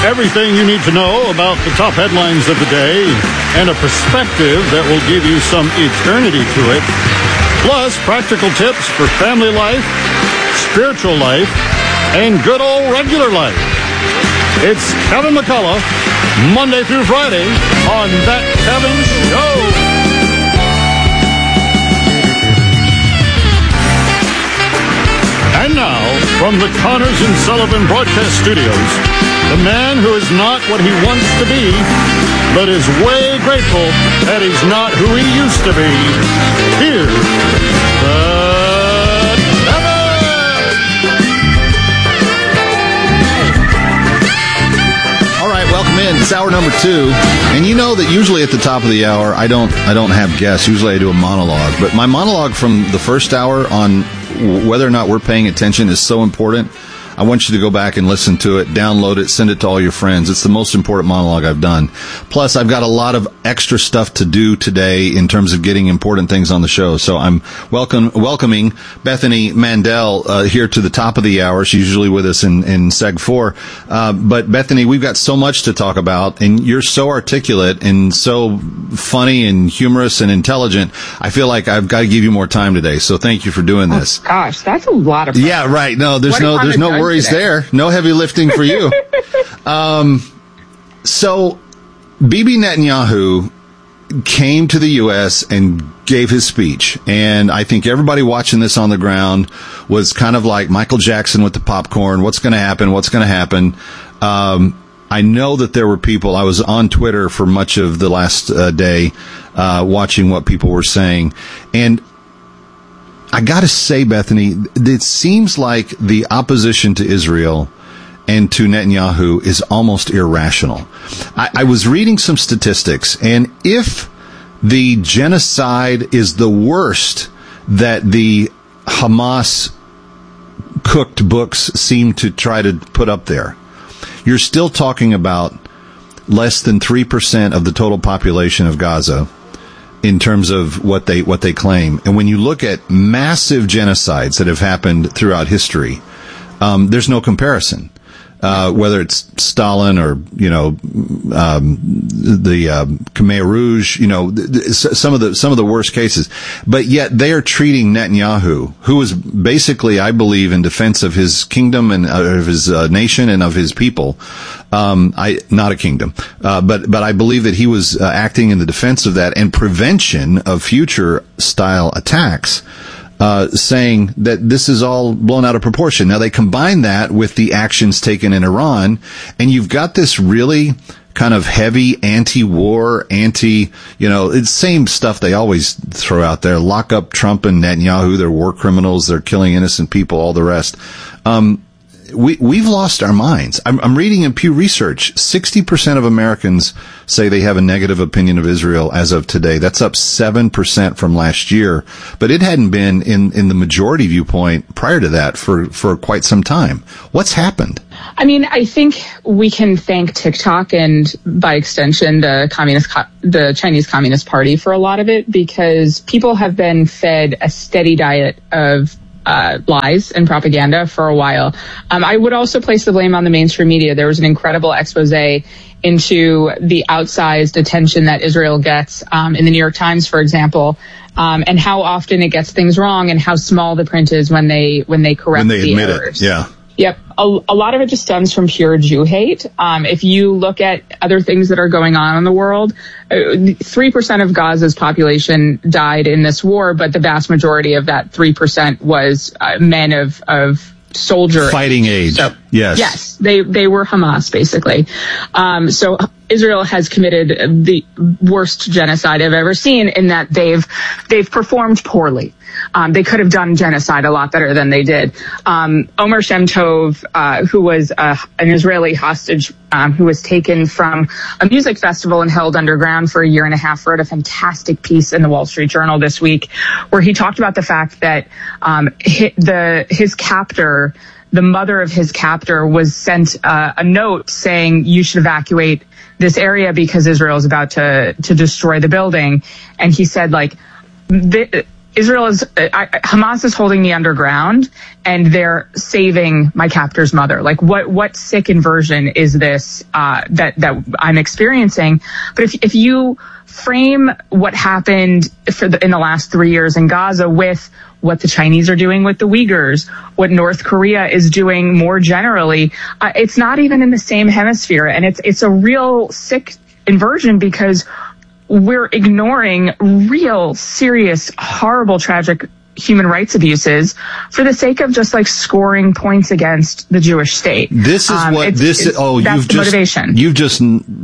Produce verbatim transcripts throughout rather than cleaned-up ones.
Everything you need to know about the top headlines of the day and a perspective that will give you some eternity to it. Plus, practical tips for family life, spiritual life, and good old regular life. It's Kevin McCullough, Monday through Friday on That Kevin Show. And now, from the Connors and Sullivan Broadcast Studios, the man who is not what he wants to be, but is way grateful that he's not who he used to be. Here's the Kevin! All right, welcome in. It's hour number two. And you know that usually at the top of the hour, I don't I don't have guests. Usually I do a monologue. But my monologue from the first hour on whether or not we're paying attention is so important. I want you to go back and listen to it, download it, send it to all your friends. It's the most important monologue I've done. Plus, I've got a lot of extra stuff to do today in terms of getting important things on the show. So I'm welcome, welcoming Bethany Mandel uh, here to the top of the hour. She's usually with us in, in Seg four. Uh, but Bethany, we've got so much to talk about, and you're so articulate and so funny and humorous and intelligent. I feel like I've got to give you more time today. So thank you for doing this. Oh, gosh, that's a lot of fun. Yeah, right. No, there's what no, there's no worries today. There. No heavy lifting for you. um, so, Bibi Netanyahu came to the U S and gave his speech. And I think everybody watching this on the ground was kind of like Michael Jackson with the popcorn. What's going to happen? What's going to happen? Um, I know that there were people, I was on Twitter for much of the last uh, day uh, watching what people were saying. And I got to say, Bethany, it seems like the opposition to Israel and to Netanyahu is almost irrational. I, I was reading some statistics, and if the genocide is the worst that the Hamas cooked books seem to try to put up there, you're still talking about less than three percent of the total population of Gaza in terms of what they what they claim. And when you look at massive genocides that have happened throughout history, um, there's no comparison. Uh, whether it's Stalin or, you know, um, the uh, Khmer Rouge, you know, th- th- some of the some of the worst cases. But yet they are treating Netanyahu, who is basically, I believe, in defense of his kingdom and uh, of his uh, nation and of his people. Um, I not a kingdom, uh, but but I believe that he was uh, acting in the defense of that and prevention of future style attacks. Uh, saying that this is all blown out of proportion. Now, they combine that with the actions taken in Iran, and you've got this really kind of heavy anti-war, anti, you know, it's same stuff they always throw out there. Lock up Trump and Netanyahu. They're war criminals. They're killing innocent people, all the rest. Um, we, we've lost our minds. I'm, I'm reading in Pew Research, sixty percent of Americans say they have a negative opinion of Israel as of today. That's up seven percent from last year. But it hadn't been in, in the majority viewpoint prior to that for, for quite some time. What's happened? I mean, I think we can thank TikTok and, by extension, the communist, the Chinese Communist Party for a lot of it, because people have been fed a steady diet of Uh, lies and propaganda for a while. Um, I would also place the blame on the mainstream media. There was an incredible expose into the outsized attention that Israel gets um, in the New York Times, for example, um, and how often it gets things wrong and how small the print is when they when they correct when they the admit errors. It. Yeah. Yep. A, a lot of it just stems from pure Jew hate. Um, if you look at other things that are going on in the world, uh, three percent of Gaza's population died in this war, but the vast majority of that three percent was uh, men of, of soldier fighting age. So, yes. Yes. They, they were Hamas, basically. Um, so Israel has committed the worst genocide I've ever seen in that they've, they've performed poorly. Um, they could have done genocide a lot better than they did. Um, Omer Shem Tov, uh, who was uh, an Israeli hostage um, who was taken from a music festival and held underground for a year and a half, wrote a fantastic piece in the Wall Street Journal this week where he talked about the fact that um, his, the, his captor, the mother of his captor, was sent uh, a note saying you should evacuate this area because Israel is about to, to destroy the building. And he said, like, the, Israel is, I, Hamas is holding me underground, and they're saving my captor's mother. Like, what, what sick inversion is this, uh, that, that I'm experiencing? But if, if you frame what happened for the, in the last three years in Gaza with what the Chinese are doing with the Uyghurs, what North Korea is doing more generally, uh, it's not even in the same hemisphere. And it's, it's a real sick inversion because we're ignoring real, serious, horrible, tragic human rights abuses for the sake of just like scoring points against the Jewish state. This is um, what it's, this. It's, oh, that's you've the just motivation. You've just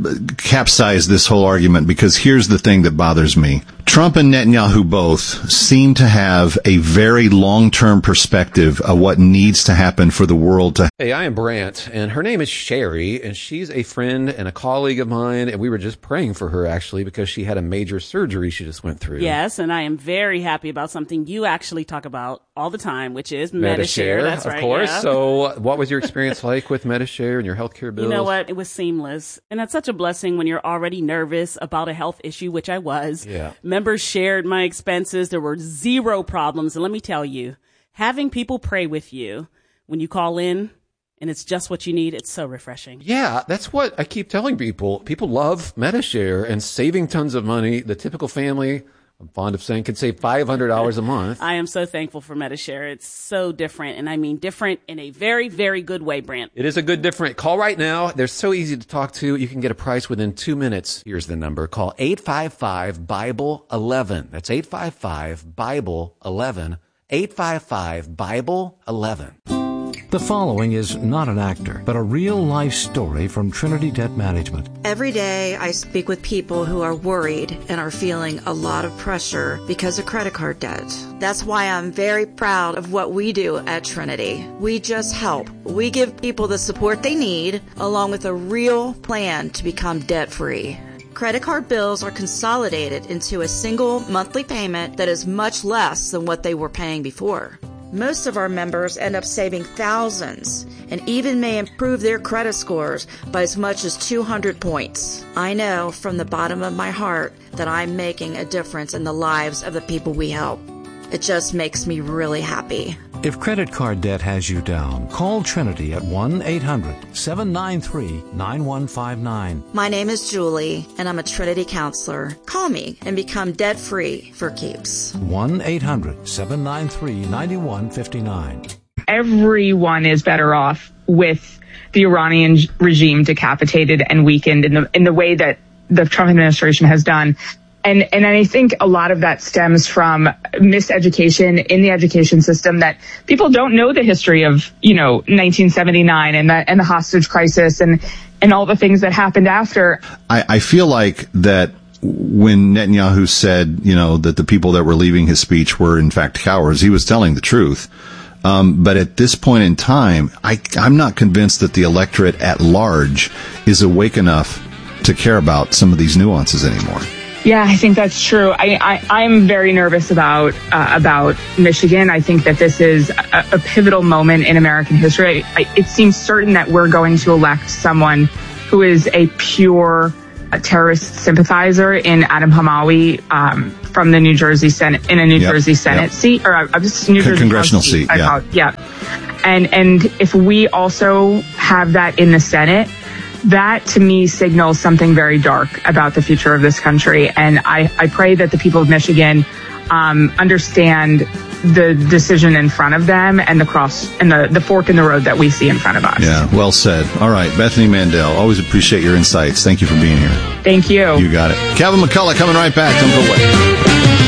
capsized this whole argument, because here's the thing that bothers me. Trump and Netanyahu both seem to have a very long-term perspective of what needs to happen for the world to. Hey, I am Brant, and her name is Sherry, and she's a friend and a colleague of mine, and we were just praying for her, actually, because she had a major surgery she just went through. Yes, and I am very happy about something you actually talk about all the time, which is Medi-Share. Medi-Share, That's of right, course. yeah. So what was your experience like with Medi-Share and your healthcare bills? You know what? It was seamless. And that's such a blessing when you're already nervous about a health issue, which I was. Yeah. Members shared my expenses. There were zero problems. And let me tell you, having people pray with you when you call in and it's just what you need, it's so refreshing. Yeah, that's what I keep telling people. People love Medi-Share and saving tons of money. The typical family, I'm fond of saying, can save five hundred dollars a month. I am so thankful for Medi-Share. It's so different, and I mean different in a very, very good way, Brant. It is a good different. Call right now. They're so easy to talk to. You can get a price within two minutes. Here's the number. Call eight five five, Bible eleven. That's eight five five, Bible eleven. eight five five, Bible eleven. The following is not an actor, but a real-life story from Trinity Debt Management. Every day I speak with people who are worried and are feeling a lot of pressure because of credit card debt. That's why I'm very proud of what we do at Trinity. We just help. We give people the support they need, along with a real plan to become debt-free. Credit card bills are consolidated into a single monthly payment that is much less than what they were paying before. Most of our members end up saving thousands and even may improve their credit scores by as much as two hundred points. I know from the bottom of my heart that I'm making a difference in the lives of the people we help. It just makes me really happy. If credit card debt has you down, call Trinity at one eight hundred, seven nine three, nine one five nine. My name is Julie, and I'm a Trinity counselor. Call me and become debt-free for keeps. one eight hundred, seven nine three, nine one five nine. Everyone is better off with the Iranian regime decapitated and weakened in the in the way that the Trump administration has done. And and I think a lot of that stems from miseducation in the education system, that people don't know the history of, you know, nineteen seventy-nine and the, and the hostage crisis and, and all the things that happened after. I, I feel like that when Netanyahu said, you know, that the people that were leaving his speech were in fact cowards, he was telling the truth. Um, but at this point in time, I, I'm not convinced that the electorate at large is awake enough to care about some of these nuances anymore. Yeah, I think that's true. I, I, I'm very nervous about uh, about Michigan. I think that this is a, a pivotal moment in American history. I, it seems certain that we're going to elect someone who is a pure uh, terrorist sympathizer in Adam Hamawi um, from the New Jersey Senate, in a New yep, Jersey Senate yep. seat, or uh, just New Jersey congressional House seat. I Yeah. Call, yeah. And and if we also have that in the Senate, that to me signals something very dark about the future of this country. And I, I pray that the people of Michigan um, understand the decision in front of them and the cross and the, the fork in the road that we see in front of us. Yeah, well said. All right, Bethany Mandel, always appreciate your insights. Thank you for being here. Thank you. You got it. Calvin McCullough coming right back. Don't go away.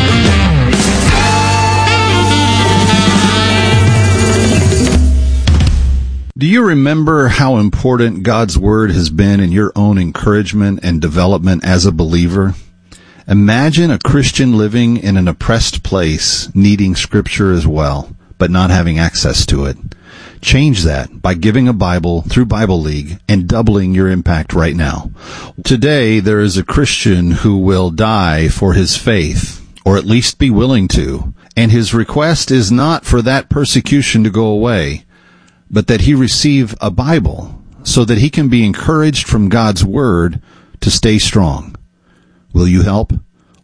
Do you remember how important God's Word has been in your own encouragement and development as a believer? Imagine a Christian living in an oppressed place, needing Scripture as well, but not having access to it. Change that by giving a Bible through Bible League and doubling your impact right now. Today, there is a Christian who will die for his faith, or at least be willing to, and his request is not for that persecution to go away, but that he receive a Bible so that he can be encouraged from God's Word to stay strong. Will you help?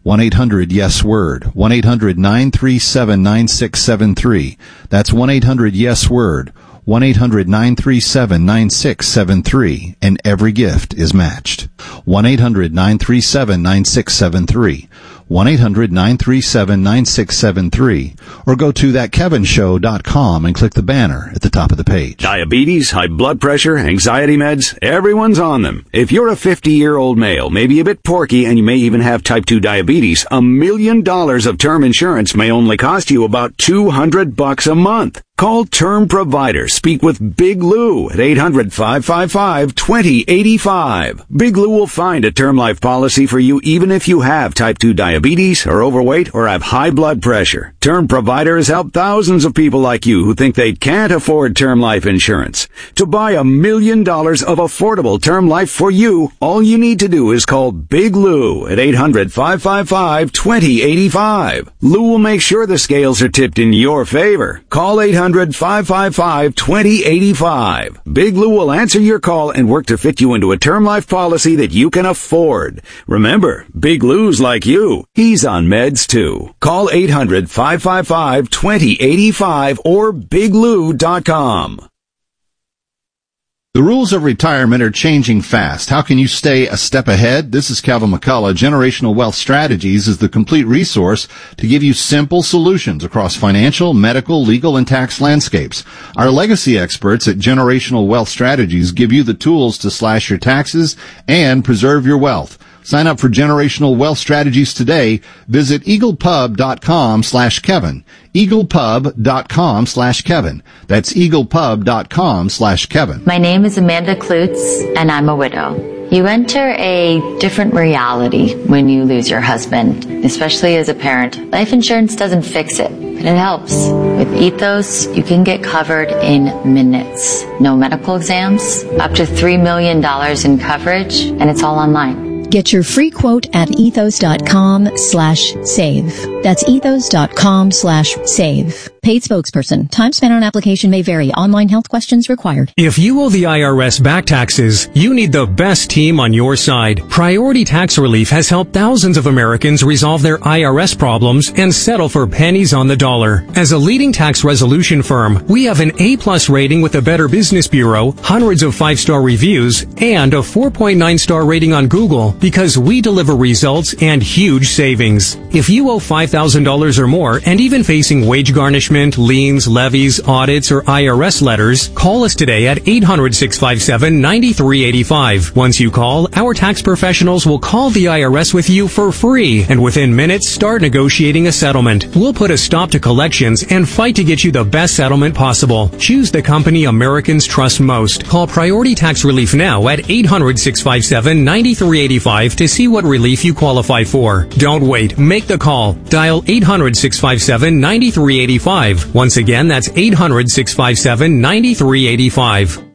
one eight hundred yes word, one eight hundred nine three seven nine six seven three. That's one eight hundred yes word, one eight hundred nine three seven nine six seven three, and every gift is matched. one eight hundred nine three seven nine six seven three. one eight hundred nine three seven nine six seven three, or go to that kevin show dot com and click the banner at the top of the page. Diabetes, high blood pressure, anxiety meds, everyone's on them. If you're a fifty-year-old male, maybe a bit porky, and you may even have type two diabetes, a million dollars of term insurance may only cost you about two hundred bucks a month. Call Term Provider. Speak with Big Lou at eight hundred five five five two zero eight five. Big Lou will find a term life policy for you even if you have type two diabetes, are overweight, or have high blood pressure. Term Provider has helped thousands of people like you who think they can't afford term life insurance. To buy a million dollars of affordable term life for you, all you need to do is call Big Lou at eight hundred five five five two zero eight five. Lou will make sure the scales are tipped in your favor. Call eight hundred five five five two zero eight five. Big Lou will answer your call and work to fit you into a term life policy that you can afford. Remember, Big Lou's like you. He's on meds too. Call eight hundred five five five two zero eight five or big lou dot com. The rules of retirement are changing fast. How can you stay a step ahead? This is Calvin McCullough. Generational Wealth Strategies is the complete resource to give you simple solutions across financial, medical, legal, and tax landscapes. Our legacy experts at Generational Wealth Strategies give you the tools to slash your taxes and preserve your wealth. Sign up for Generational Wealth Strategies today. Visit eaglepub.com slash Kevin. eaglepub.com slash Kevin. That's eaglepub.com slash Kevin. My name is Amanda Klutz, and I'm a widow. You enter a different reality when you lose your husband, especially as a parent. Life insurance doesn't fix it, but it helps. With Ethos, you can get covered in minutes. No medical exams, up to three million dollars in coverage, and it's all online. Get your free quote at ethos.com slash save. That's ethos.com slash save. Paid spokesperson. Time spent on application may vary. Online health questions required. If you owe the I R S back taxes, you need the best team on your side. Priority Tax Relief has helped thousands of Americans resolve their I R S problems and settle for pennies on the dollar. As a leading tax resolution firm, we have an A-plus rating with the Better Business Bureau, hundreds of five-star reviews, and a four point nine star rating on Google because we deliver results and huge savings. If you owe five thousand dollars or more and even facing wage garnishment, liens, levies, audits, or I R S letters, call us today at eight hundred, six five seven, nine three eight five. Once you call, our tax professionals will call the I R S with you for free, and within minutes, start negotiating a settlement. We'll put a stop to collections and fight to get you the best settlement possible. Choose the company Americans trust most. Call Priority Tax Relief now at eight hundred, six five seven, nine three eight five to see what relief you qualify for. Don't wait. Make the call. Dial eight hundred, six five seven, nine three eight five. Once again, that's eight hundred, six five seven, nine three eight five.